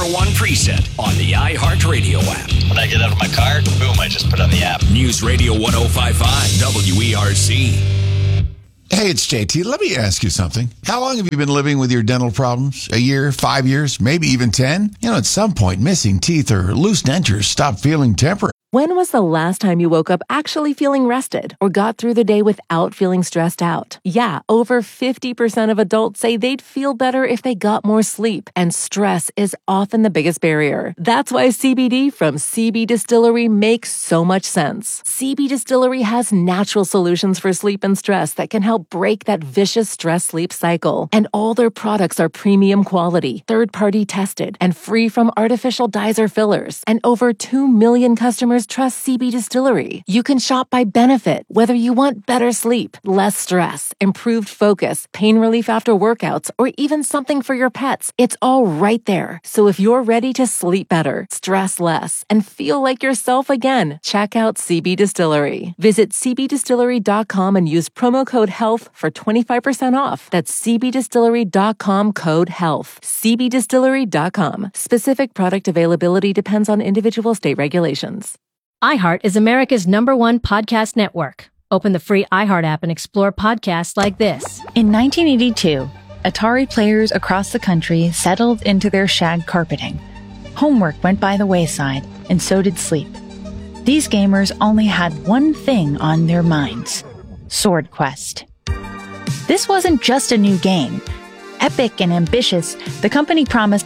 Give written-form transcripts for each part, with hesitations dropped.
number one preset on the iHeartRadio app. When I get out of my car, boom, I just put on the app. News Radio 105.5 WERC. Hey, it's JT. Let me ask you something. How long have you been living with your dental problems? A year, 5 years, maybe even 10? At some point, missing teeth or loose dentures stop feeling temporary. When was the last time you woke up actually feeling rested or got through the day without feeling stressed out? Yeah, over 50% of adults say they'd feel better if they got more sleep, and stress is often the biggest barrier. That's why CBD from CB Distillery makes so much sense. CB Distillery has natural solutions for sleep and stress that can help break that vicious stress-sleep cycle. And all their products are premium quality, third-party tested, and free from artificial dyes or fillers. And over 2 million customers trust CB Distillery. You can shop by benefit, whether you want better sleep, less stress, improved focus, pain relief after workouts, or even something for your pets. It's all right there. So if you're ready to sleep better, stress less, and feel like yourself again, check out CB Distillery. Visit cbdistillery.com and use promo code HEALTH for 25% off. That's cbdistillery.com, code HEALTH. cbdistillery.com. Specific product availability depends on individual state regulations. iHeart is America's #1 podcast network. Open the free iHeart app and explore podcasts like this. In 1982, Atari players across the country settled into their shag carpeting. Homework went by the wayside, and so did sleep. These gamers only had one thing on their minds: Sword Quest. This wasn't just a new game. Epic and ambitious, the company promised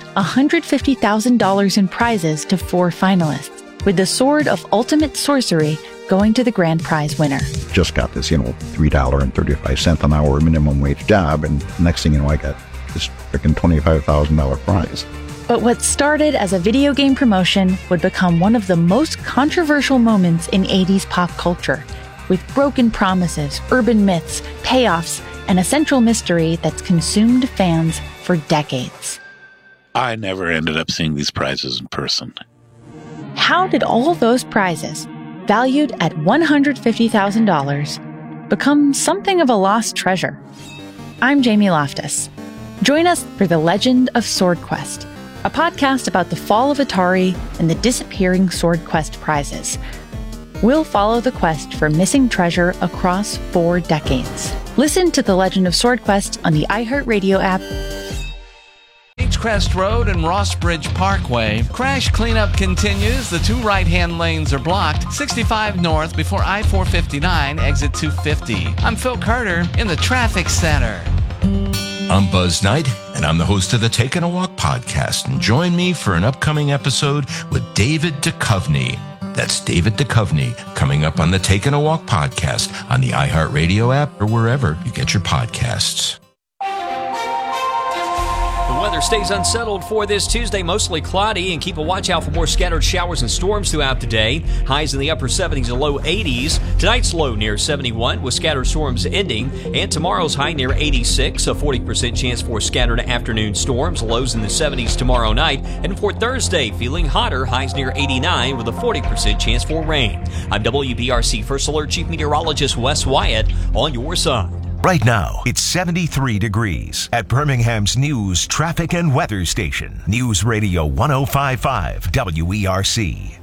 $150,000 in prizes to 4 finalists, with the Sword of Ultimate Sorcery going to the grand prize winner. Just got this, $3.35 an hour minimum wage job, and next thing you know, I got this freaking $25,000 prize. But what started as a video game promotion would become one of the most controversial moments in 80s pop culture, with broken promises, urban myths, payoffs, and a central mystery that's consumed fans for decades. I never ended up seeing these prizes in person. How did all those prizes, valued at $150,000, become something of a lost treasure? I'm Jamie Loftus. Join us for The Legend of Sword Quest, a podcast about the fall of Atari and the disappearing Sword Quest prizes. We'll follow the quest for missing treasure across 4 decades. Listen to The Legend of Sword Quest on the iHeartRadio app. Crest Road and Rossbridge Parkway. Crash cleanup continues. The 2 right-hand lanes are blocked. 65 north before I-459, exit 250. I'm Phil Carter in the traffic center. I'm Buzz Knight, and I'm the host of the Taking a Walk podcast. And join me for an upcoming episode with David Duchovny. That's David Duchovny, coming up on the Taking a Walk podcast on the iHeartRadio app or wherever you get your podcasts. The weather stays unsettled for this Tuesday, mostly cloudy, and keep a watch out for more scattered showers and storms throughout the day. Highs in the upper 70s and low 80s. Tonight's low near 71 with scattered storms ending, and tomorrow's high near 86, a 40% chance for scattered afternoon storms. Lows in the 70s tomorrow night, and for Thursday, feeling hotter, highs near 89 with a 40% chance for rain. I'm WBRC First Alert Chief Meteorologist Wes Wyatt on your side. Right now, it's 73 degrees at Birmingham's news, traffic, and weather station. News Radio 105.5 WERC.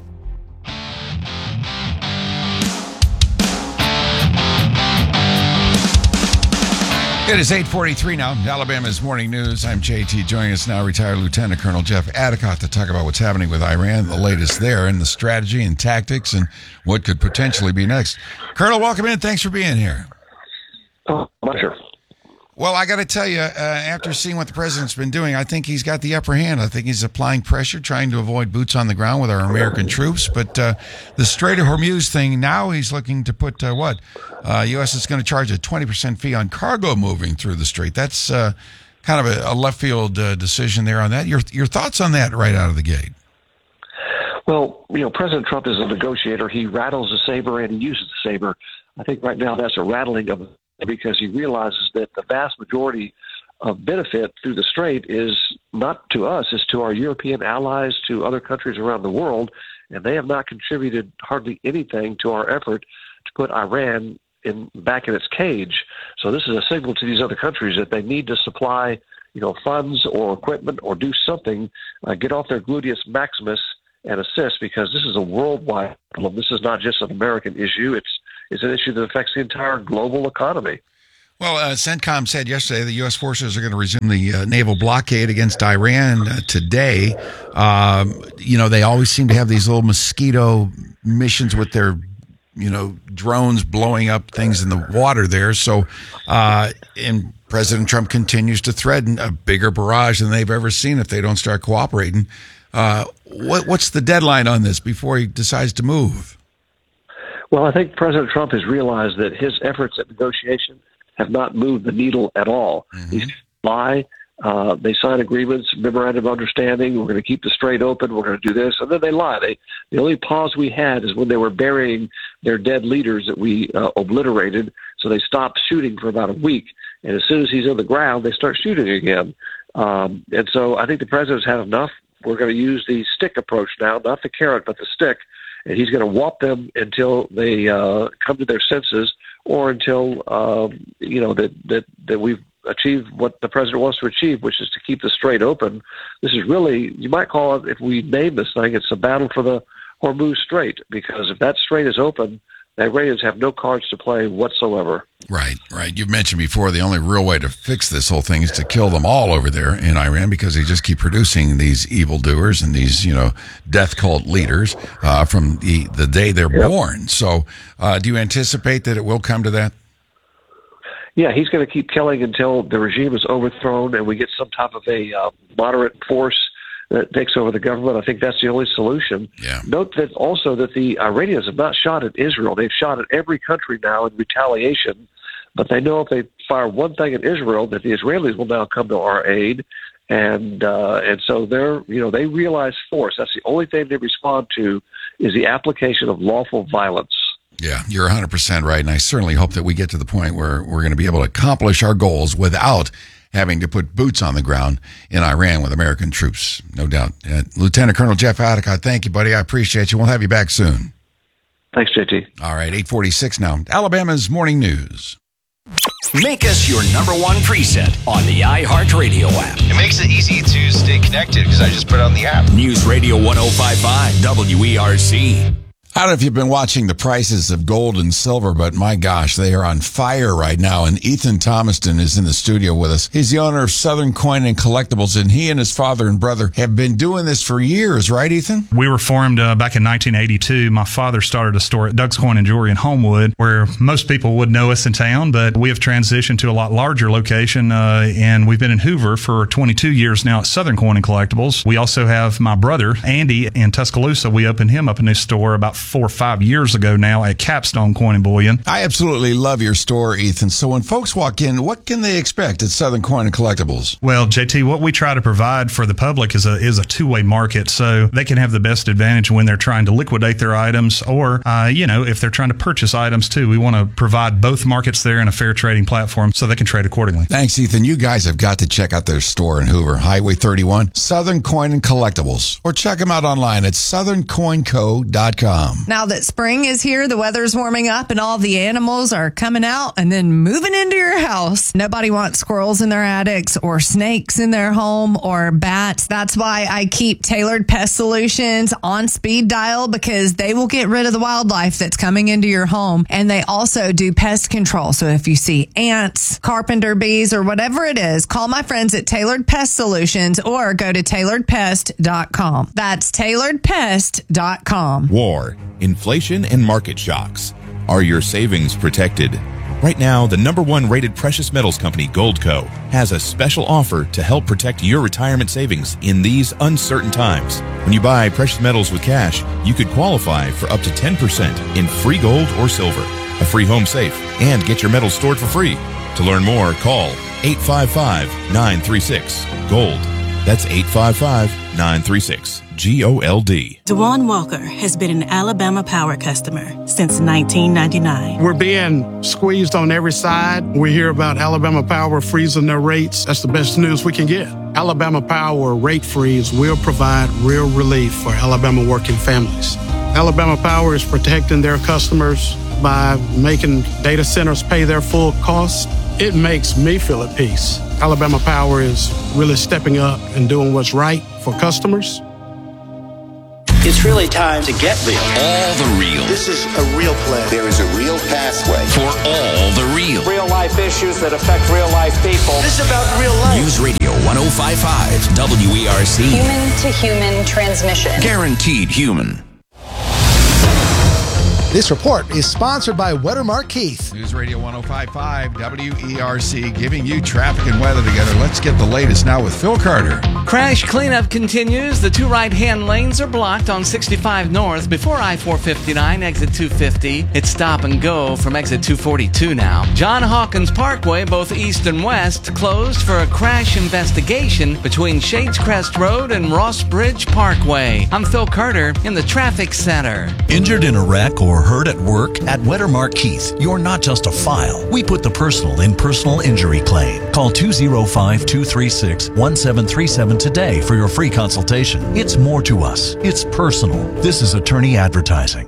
It is 8:43 now. Alabama's Morning News. I'm JT. Joining us now, retired Lieutenant Colonel Jeff Adicott, to talk about what's happening with Iran, the latest there, and the strategy and tactics and what could potentially be next. Colonel, welcome in. Thanks for being here. Oh, pleasure. Well, I got to tell you, after seeing what the president's been doing, I think he's got the upper hand. I think he's applying pressure, trying to avoid boots on the ground with our American troops. But the Strait of Hormuz thing, now he's looking to put U.S. is going to charge a 20% fee on cargo moving through the strait. That's kind of a left field decision there on that. Your thoughts on that right out of the gate? Well, President Trump is a negotiator. He rattles the saber and he uses the saber. I think right now that's a rattling of, because he realizes that the vast majority of benefit through the strait is not to us, it's to our European allies, to other countries around the world, and they have not contributed hardly anything to our effort to put Iran back in its cage. So this is a signal to these other countries that they need to supply funds or equipment or do something, get off their gluteus maximus and assist, because this is a worldwide problem. This is not just an American issue. It's an issue that affects the entire global economy. Well, CENTCOM said yesterday the U.S. forces are going to resume the naval blockade against Iran today. They always seem to have these little mosquito missions with their, drones blowing up things in the water there. So, and President Trump continues to threaten a bigger barrage than they've ever seen if they don't start cooperating. What's the deadline on this before he decides to move? Well, I think President Trump has realized that his efforts at negotiation have not moved the needle at all. Mm-hmm. He's lie. They sign agreements, memorandum of understanding. We're going to keep the strait open. We're going to do this. And then they lie. The only pause we had is when they were burying their dead leaders that we obliterated. So they stopped shooting for about a week. And as soon as he's on the ground, they start shooting again. And so I think the president's had enough. We're going to use the stick approach now, not the carrot, but the stick. And he's going to whop them until they come to their senses, or until that we've achieved what the president wants to achieve, which is to keep the strait open. This is really, you might call it, if we name this thing, it's a battle for the Hormuz Strait, because if that strait is open, the Iranians have no cards to play whatsoever. Right. You've mentioned before the only real way to fix this whole thing is to kill them all over there in Iran, because they just keep producing these evildoers and these, death cult leaders from the day they're born. So do you anticipate that it will come to that? Yeah, he's going to keep killing until the regime is overthrown and we get some type of a moderate force that takes over the government. I think that's the only solution. Yeah. Note that also that the Iranians have not shot at Israel. They've shot at every country now in retaliation, but they know if they fire one thing at Israel, that the Israelis will now come to our aid. And so they realize force. That's the only thing they respond to, is the application of lawful violence. Yeah, you're 100% right. And I certainly hope that we get to the point where we're going to be able to accomplish our goals without having to put boots on the ground in Iran with American troops, no doubt. Lieutenant Colonel Jeff Attica, thank you, buddy. I appreciate you. We'll have you back soon. Thanks, JT. All right, 8:46 now. Alabama's Morning News. Make us your number one preset on the iHeartRadio app. It makes it easy to stay connected because I just put it on the app. News Radio 105.5 WERC. I don't know if you've been watching the prices of gold and silver, but my gosh, they are on fire right now. And Ethan Thomaston is in the studio with us. He's the owner of Southern Coin and Collectibles, and he and his father and brother have been doing this for years, right, Ethan? We were formed back in 1982. My father started a store at Doug's Coin and Jewelry in Homewood, where most people would know us in town, but we have transitioned to a lot larger location, and we've been in Hoover for 22 years now at Southern Coin and Collectibles. We also have my brother, Andy, in Tuscaloosa. We opened him up a new store about 4 or 5 years ago now at Capstone Coin and Bullion. I absolutely love your store, Ethan. So when folks walk in, what can they expect at Southern Coin and Collectibles? Well, JT, what we try to provide for the public is a two-way market, so they can have the best advantage when they're trying to liquidate their items, or if they're trying to purchase items too. We want to provide both markets there in a fair trading platform so they can trade accordingly. Thanks, Ethan. You guys have got to check out their store in Hoover, Highway 31, Southern Coin and Collectibles, or check them out online at southerncoinco.com. Now that spring is here, the weather's warming up and all the animals are coming out and then moving into your house. Nobody wants squirrels in their attics or snakes in their home or bats. That's why I keep Tailored Pest Solutions on speed dial, because they will get rid of the wildlife that's coming into your home. And they also do pest control. So if you see ants, carpenter bees, or whatever it is, call my friends at Tailored Pest Solutions or go to tailoredpest.com. That's tailoredpest.com. War, inflation, and market shocks. Are your savings protected? Right now, the #1 rated precious metals company, Goldco, has a special offer to help protect your retirement savings in these uncertain times. When you buy precious metals with cash, you could qualify for up to 10% in free gold or silver, a free home safe, and get your metals stored for free. To learn more, call 855-936-GOLD. That's 855-936-GOLD. DeJuan Walker has been an Alabama Power customer since 1999. We're being squeezed on every side. We hear about Alabama Power freezing their rates. That's the best news we can get. Alabama Power rate freeze will provide real relief for Alabama working families. Alabama Power is protecting their customers by making data centers pay their full costs It makes me feel at peace. Alabama Power is really stepping up and doing what's right for customers. It's really time to get real. All the real. This is a real plan. There is a real pathway for all the real. Real life issues that affect real life people. This is about real life. News Radio 105.5 WERC. Human to human transmission. Guaranteed human. This report is sponsored by Wettermark Keith. News Radio 105.5 WERC, giving you traffic and weather together. Let's get the latest now with Phil Carter. Crash cleanup continues. The two right-hand lanes are blocked on 65 North before I-459, exit 250. It's stop and go from exit 242 now. John Hawkins Parkway, both east and west, closed for a crash investigation between Shades Crest Road and Ross Bridge Parkway. I'm Phil Carter in the traffic center. Injured in a wreck or hurt at work? At Wettermark Keith, you're not just a file. We put the personal in personal injury claim. Call 205-236-1737 today for your free consultation. It's more to us. It's personal. This is attorney advertising.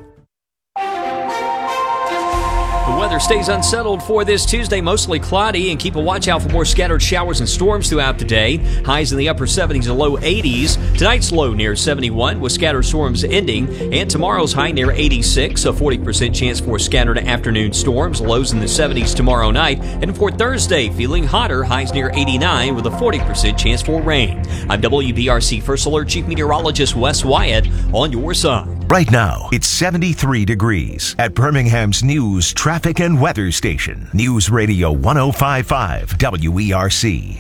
The weather stays unsettled for this Tuesday, mostly cloudy, and keep a watch out for more scattered showers and storms throughout the day. Highs in the upper 70s and low 80s. Tonight's low near 71 with scattered storms ending, and tomorrow's high near 86, a 40% chance for scattered afternoon storms. Lows in the 70s tomorrow night, and for Thursday, feeling hotter, highs near 89 with a 40% chance for rain. I'm WBRC First Alert Chief Meteorologist Wes Wyatt on your side. Right now, it's 73 degrees at Birmingham's News, Traffic, and Weather Station. News Radio 105.5 WERC.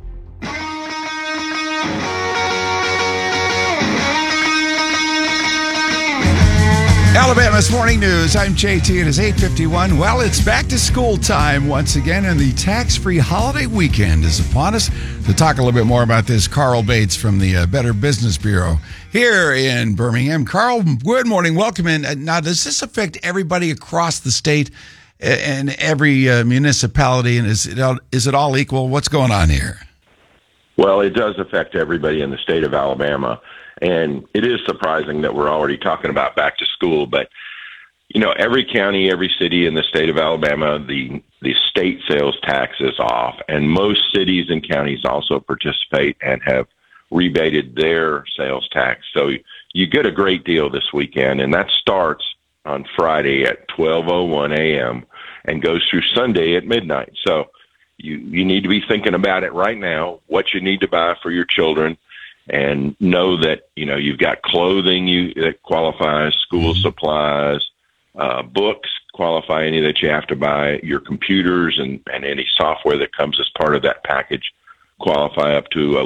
Alabama's Morning News. I'm JT. It is 8:51. Well, it's back to school time once again, and the tax-free holiday weekend is upon us. To talk a little bit more about this, Carl Bates from the Better Business Bureau here in Birmingham. Carl, good morning. Welcome in. Now, does this affect everybody across the state and every municipality, and is it all equal? What's going on here? Well, it does affect everybody in the state of Alabama. And it is surprising that we're already talking about back to school, but you know, every county, every city in the state of Alabama, the state sales tax is off, and most cities and counties also participate and have rebated their sales tax. So you get a great deal this weekend, and that starts on Friday at 12:01 a.m. and goes through Sunday at midnight. So you need to be thinking about it right now, what you need to buy for your children. And know that, you know, you've got clothing that qualifies, school supplies, books qualify, any that you have to buy, your computers and any software that comes as part of that package qualify up to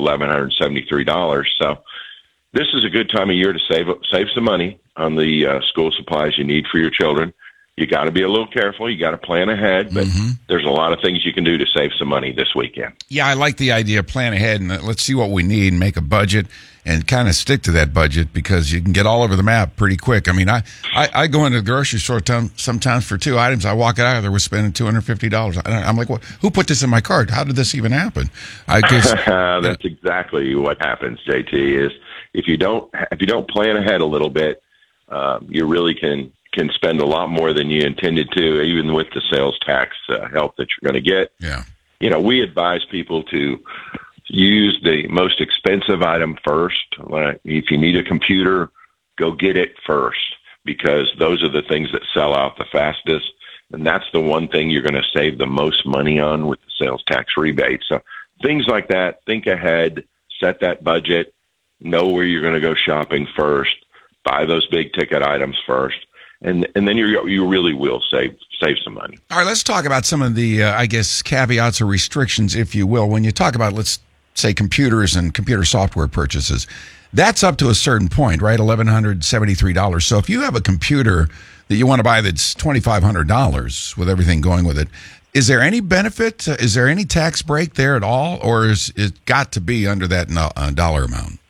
$1,173. So this is a good time of year to save some money on the school supplies you need for your children. You got to be a little careful. You got to plan ahead, but there's a lot of things you can do to save some money this weekend. Yeah, I like the idea of plan ahead and let's see what we need and make a budget and kind of stick to that budget because you can get all over the map pretty quick. I mean, I go into the grocery store sometimes for 2 items. I walk out of there with spending $250. I'm like, what? Who put this in my cart? How did this even happen? I guess that's exactly what happens, JT, is if you don't plan ahead a little bit, you really can spend a lot more than you intended to, even with the sales tax help that you're going to get. Yeah. You know, we advise people to use the most expensive item first. Like if you need a computer, go get it first because those are the things that sell out the fastest. And that's the one thing you're going to save the most money on with the sales tax rebate. So things like that, think ahead, set that budget, know where you're going to go shopping first, buy those big ticket items first. And then you really will save some money. All right, let's talk about some of the, I guess, caveats or restrictions, if you will. When you talk about, let's say, computers and computer software purchases, that's up to a certain point, right? $1,173. So if you have a computer that you want to buy that's $2,500 with everything going with it, is there any benefit? Is there any tax break there at all? Or is it got to be under that dollar amount?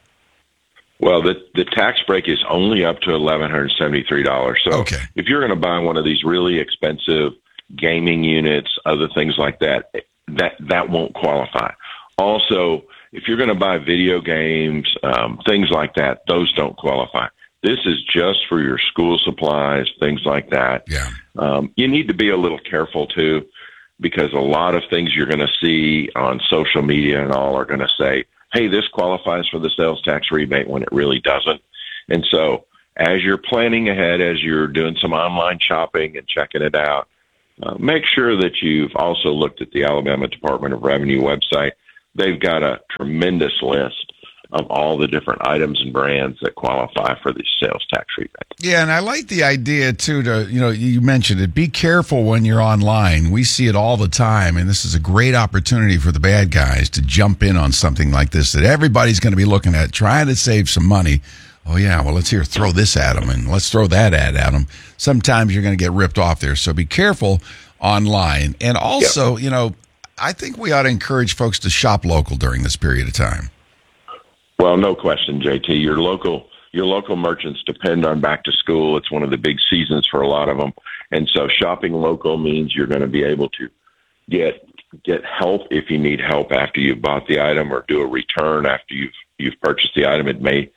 Well, the tax break is only up to $1,173. So if you're going to buy one of these really expensive gaming units, other things like that, that won't qualify. Also, if you're going to buy video games, things like that, those don't qualify. This is just for your school supplies, things like that. Yeah. You need to be a little careful, too. because a lot of things you're going to see on social media and all are going to say, hey, this qualifies for the sales tax rebate when it really doesn't. And so as you're planning ahead, as you're doing some online shopping and checking it out, make sure that you've also looked at the Alabama Department of Revenue website. They've got a tremendous list of all the different items and brands that qualify for the sales tax rebate. Yeah, and I like the idea, too, you mentioned it, be careful when you're online. We see it all the time, and this is a great opportunity for the bad guys to jump in on something like this that everybody's going to be looking at, trying to save some money. Oh, yeah, well, let's throw this at them, and let's throw that ad at them. Sometimes you're going to get ripped off there, so be careful online. And also, I think we ought to encourage folks to shop local during this period of time. Well, no question, JT. Your local merchants depend on back to school. It's one of the big seasons for a lot of them. And so shopping local means you're going to be able to get help if you need help after you've bought the item, or do a return after you've purchased the item. It may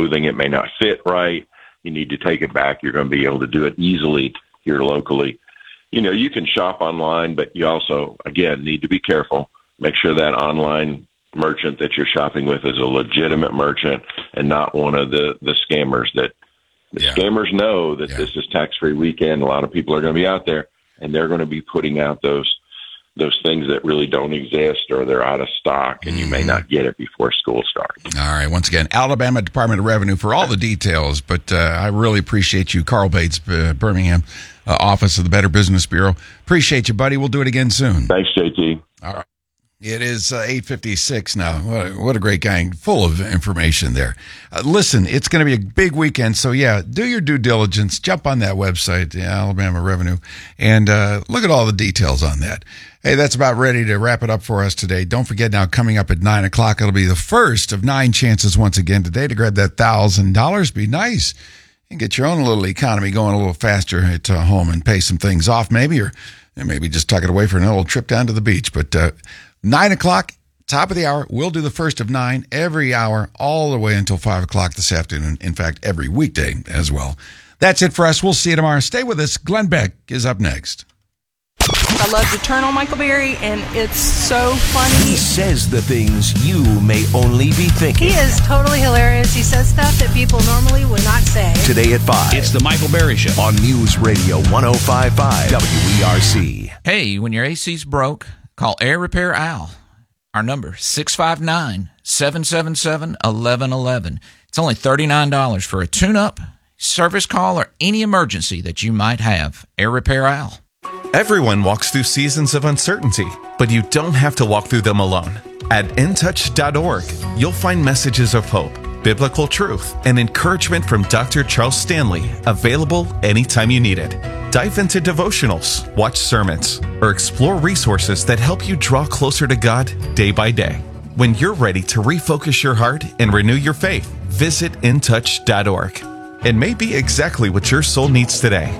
not fit right. You need to take it back. You're going to be able to do it easily here locally. You can shop online, but you also, again, need to be careful. Make sure that online merchant that you're shopping with is a legitimate merchant and not one of the scammers scammers know that this is tax-free weekend. A lot of people are going to be out there, and they're going to be putting out those things that really don't exist, or they're out of stock, and you may not get it before school starts. All right. Once again, Alabama Department of Revenue for all the details, but I really appreciate you, Carl Bates, Birmingham office of the Better Business Bureau. Appreciate you, buddy. We'll do it again soon. Thanks, JT. All right. It is 8:56 now. What a great gang, full of information there. Listen, it's going to be a big weekend, so do your due diligence. Jump on that website, the Alabama Revenue, and look at all the details on that. Hey, that's about ready to wrap it up for us today. Don't forget now, coming up at 9 o'clock, it'll be the first of 9 chances once again today to grab that $1,000. Be nice and get your own little economy going a little faster at home and pay some things off maybe, or maybe just tuck it away for an little trip down to the beach. But 9 o'clock, top of the hour, we'll do the first of 9 every hour all the way until 5 o'clock this afternoon. In fact, every weekday as well. That's it for us. We'll see you tomorrow. Stay with us. Glenn Beck is up next. I love Eternal Michael Berry, and it's so funny. He says the things you may only be thinking. He is totally hilarious. He says stuff that people normally would not say. Today at 5. It's the Michael Berry Show on News Radio 105.5 WERC. Hey, when your AC's broke, call Air Repair Al. Our number, 659-777-1111. It's only $39 for a tune-up, service call, or any emergency that you might have. Air Repair Al. Everyone walks through seasons of uncertainty, but you don't have to walk through them alone. At intouch.org, you'll find messages of hope, biblical truth, and encouragement from Dr. Charles Stanley, available anytime you need it. Dive into devotionals, watch sermons, or explore resources that help you draw closer to God day by day. When you're ready to refocus your heart and renew your faith, visit intouch.org. It may be exactly what your soul needs today.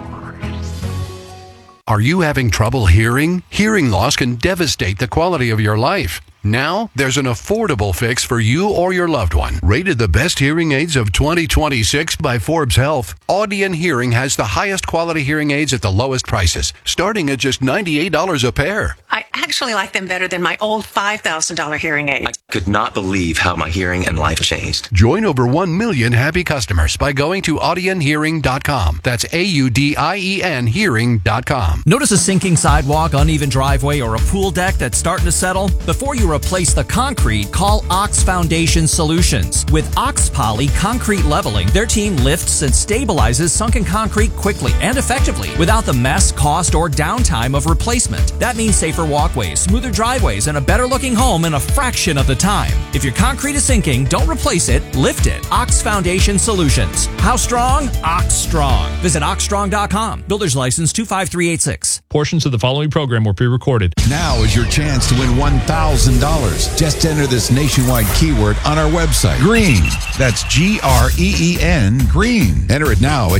Are you having trouble hearing? Hearing loss can devastate the quality of your life. Now, there's an affordable fix for you or your loved one. Rated the best hearing aids of 2026 by Forbes Health, Audion Hearing has the highest quality hearing aids at the lowest prices, starting at just $98 a pair. I actually like them better than my old $5,000 hearing aid. I could not believe how my hearing and life changed. Join over 1 million happy customers by going to audionhearing.com. That's AUDIEN hearing.com. Notice a sinking sidewalk, uneven driveway, or a pool deck that's starting to settle? Before you replace the concrete, call Ox Foundation Solutions. With Ox Poly Concrete Leveling, their team lifts and stabilizes sunken concrete quickly and effectively without the mess, cost, or downtime of replacement. That means safer walkways, smoother driveways, and a better-looking home in a fraction of the time. If your concrete is sinking, don't replace it, lift it. Ox Foundation Solutions. How strong? Ox Strong. Visit oxstrong.com. Builder's License 25386. Portions of the following program were pre-recorded. Now is your chance to win $1,000. Just enter this nationwide keyword on our website. Green. That's GREEN. Green. Enter it now at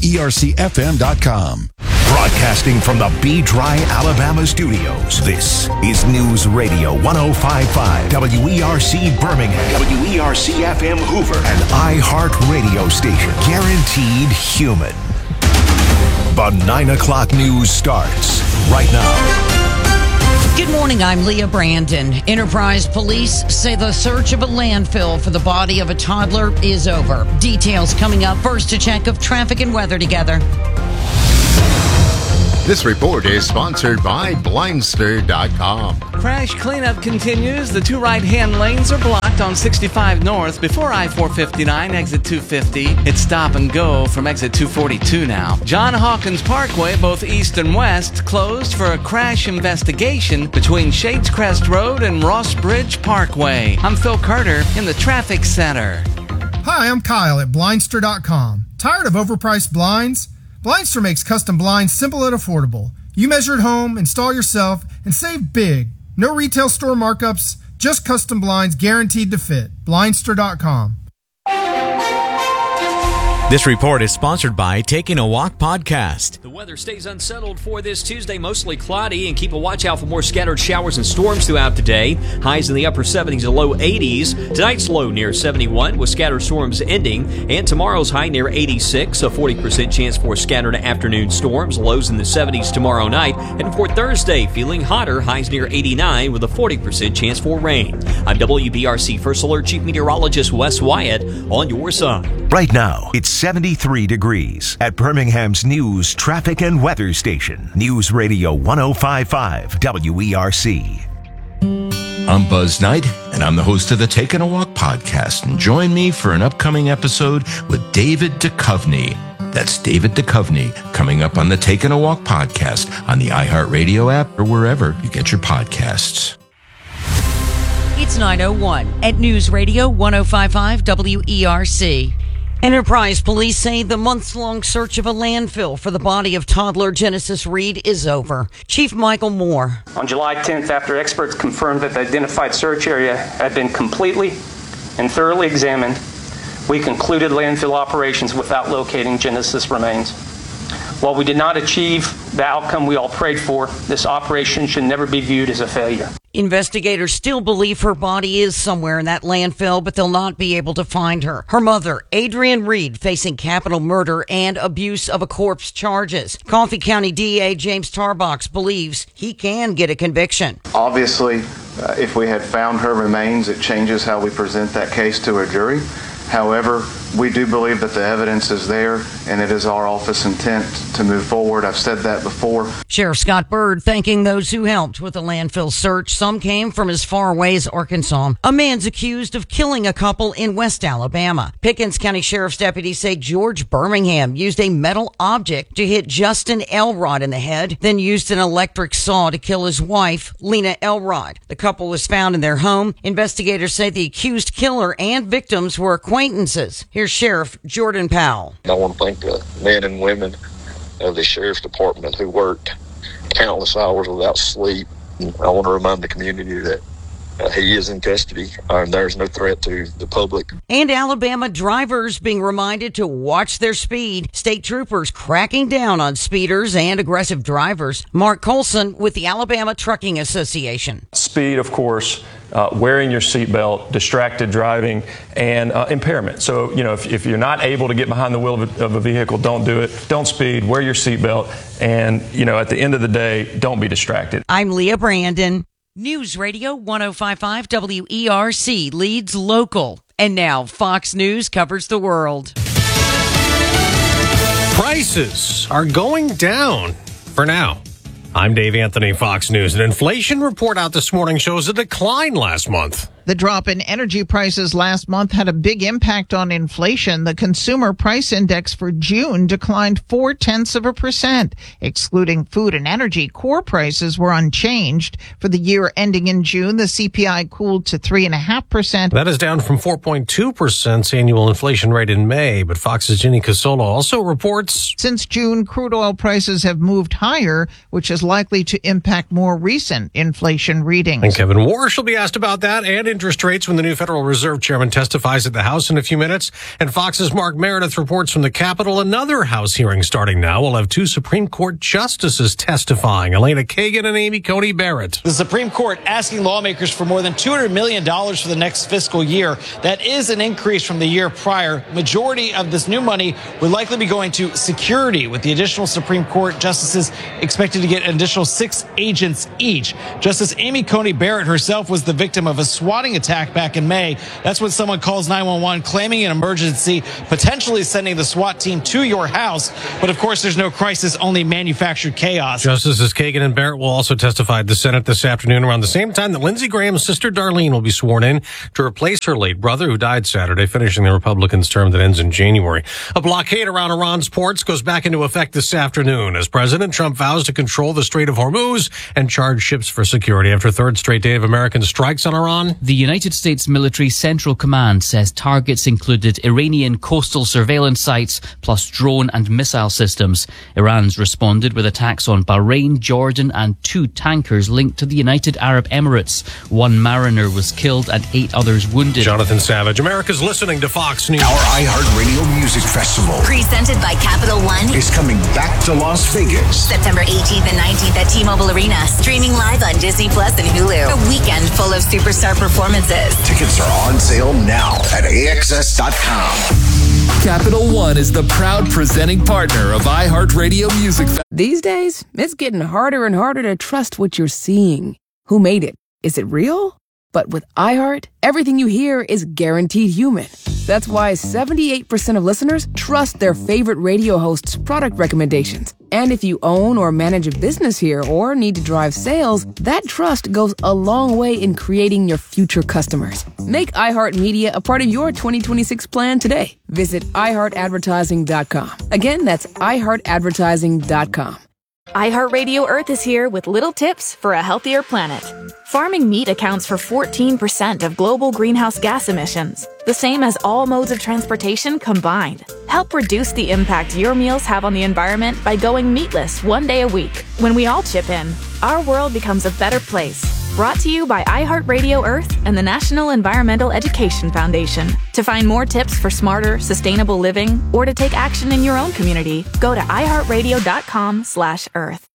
WERCFM.com. Broadcasting from the Be Dry, Alabama studios, this is News Radio 105.5 WERC Birmingham, WERC-FM Hoover, an iHeart radio station. Guaranteed human. The 9 o'clock news starts right now. Good morning, I'm Leah Brandon. Enterprise police say the search of a landfill for the body of a toddler is over. Details coming up. First, a check of traffic and weather together. This report is sponsored by Blindster.com. Crash cleanup continues. The two right-hand lanes are blocked on 65 North before I-459, exit 250. It's stop and go from exit 242 now. John Hawkins Parkway, both east and west, closed for a crash investigation between Shades Crest Road and Ross Bridge Parkway. I'm Phil Carter in the traffic center. Hi, I'm Kyle at Blindster.com. Tired of overpriced blinds? Blindster makes custom blinds simple and affordable. You measure at home, install yourself, and save big. No retail store markups, just custom blinds guaranteed to fit. Blindster.com. This report is sponsored by Taking a Walk Podcast. The weather stays unsettled for this Tuesday, mostly cloudy, and keep a watch out for more scattered showers and storms throughout the day. Highs in the upper 70s and low 80s. Tonight's low near 71 with scattered storms ending, and tomorrow's high near 86, a 40% chance for scattered afternoon storms. Lows in the 70s tomorrow night, and for Thursday, feeling hotter, highs near 89 with a 40% chance for rain. I'm WBRC First Alert Chief Meteorologist Wes Wyatt on your side. Right now, it's 73 degrees at Birmingham's news, traffic, and weather station. News Radio 105.5 WERC. I'm Buzz Knight, and I'm the host of the Taking a Walk podcast. And join me for an upcoming episode with David Duchovny. That's David Duchovny coming up on the Taking a Walk podcast on the iHeartRadio app or wherever you get your podcasts. It's 9:01 at News Radio 105.5 WERC. Enterprise police say the months-long search of a landfill for the body of toddler Genesis Reed is over. Chief Michael Moore. On July 10th, after experts confirmed that the identified search area had been completely and thoroughly examined, we concluded landfill operations without locating Genesis remains. While we did not achieve the outcome we all prayed for, this operation should never be viewed as a failure. Investigators still believe her body is somewhere in that landfill, but they'll not be able to find her. Her mother, Adrienne Reed, facing capital murder and abuse of a corpse charges. Coffee County DA James Tarbox believes he can get a conviction. Obviously, if we had found her remains, it changes how we present that case to a jury. However, we do believe that the evidence is there, and it is our office intent to move forward. I've said that before. Sheriff Scott Bird thanking those who helped with the landfill search. Some came from as far away as Arkansas. A man's accused of killing a couple in West Alabama. Pickens County Sheriff's deputies say George Birmingham used a metal object to hit Justin Elrod in the head, then used an electric saw to kill his wife, Lena Elrod. The couple was found in their home. Investigators say the accused killer and victims were acquaintances. Here's Sheriff Jordan Powell. I want to thank the men and women of the Sheriff's Department who worked countless hours without sleep. And I want to remind the community that he is in custody and there's no threat to the public. And Alabama drivers being reminded to watch their speed. State troopers cracking down on speeders and aggressive drivers. Mark Colson with the Alabama Trucking Association. Speed, of course, wearing your seatbelt, distracted driving, and impairment. So, if you're not able to get behind the wheel of a vehicle, don't do it. Don't speed, wear your seatbelt, and, at the end of the day, don't be distracted. I'm Leah Brandon. News Radio 105.5 WERC leads local. And now Fox News covers the world. Prices are going down for now. I'm Dave Anthony, Fox News. An inflation report out this morning shows a decline last month. The drop in energy prices last month had a big impact on inflation. The consumer price index for June declined 0.4%. Excluding food and energy, core prices were unchanged. For the year ending in June, the CPI cooled to 3.5%. That is down from 4.2% annual inflation rate in May. But Fox's Ginny Casola also reports since June, crude oil prices have moved higher, which is likely to impact more recent inflation readings. And Kevin Warsh will be asked about that and interest rates when the new Federal Reserve Chairman testifies at the House in a few minutes. And Fox's Mark Meredith reports from the Capitol. Another House hearing starting now. We'll have two Supreme Court justices testifying, Elena Kagan and Amy Coney Barrett. The Supreme Court asking lawmakers for more than $200 million for the next fiscal year. That is an increase from the year prior. Majority of this new money would likely be going to security, with the additional Supreme Court justices expected to get an additional 6 agents each. Justice Amy Coney Barrett herself was the victim of a swatting attack back in May. That's when someone calls 911 claiming an emergency, potentially sending the SWAT team to your house. But of course, there's no crisis, only manufactured chaos. Justices Kagan and Barrett will also testify at the Senate this afternoon around the same time that Lindsey Graham's sister Darlene will be sworn in to replace her late brother, who died Saturday, finishing the Republicans' term that ends in January. A blockade around Iran's ports goes back into effect this afternoon as President Trump vows to control the Strait of Hormuz and charge ships for security after a third straight day of American strikes on Iran. The United States Military Central Command says targets included Iranian coastal surveillance sites plus drone and missile systems. Iran's responded with attacks on Bahrain, Jordan and 2 tankers linked to the United Arab Emirates. 1 mariner was killed and 8 others wounded. Jonathan Savage, America's listening to Fox News. Our iHeartRadio Music Festival, presented by Capital One, is coming back to Las Vegas. September 18th and 19th at T-Mobile Arena. Streaming live on Disney Plus and Hulu. A weekend full of superstar performances. Tickets are on sale now at AXS.com. Capital One is the proud presenting partner of iHeartRadio Music Festival. These days, it's getting harder and harder to trust what you're seeing. Who made it? Is it real? But with iHeart, everything you hear is guaranteed human. That's why 78% of listeners trust their favorite radio hosts' product recommendations. And if you own or manage a business here or need to drive sales, that trust goes a long way in creating your future customers. Make iHeartMedia a part of your 2026 plan today. Visit iHeartAdvertising.com. Again, that's iHeartAdvertising.com. iHeartRadio Earth is here with little tips for a healthier planet. Farming meat accounts for 14% of global greenhouse gas emissions, the same as all modes of transportation combined. Help reduce the impact your meals have on the environment by going meatless 1 day a week. When we all chip in, our world becomes a better place. Brought to you by iHeartRadio Earth and the National Environmental Education Foundation. To find more tips for smarter, sustainable living or to take action in your own community, go to iHeartRadio.com/earth.